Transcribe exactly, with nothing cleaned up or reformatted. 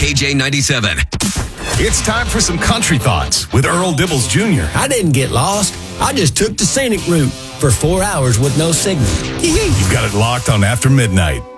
K J ninety-seven. It's time for some country thoughts with Earl Dibbles Junior I didn't get lost. I just took the scenic route for four hours with no signal. You've got it locked on After Midnight.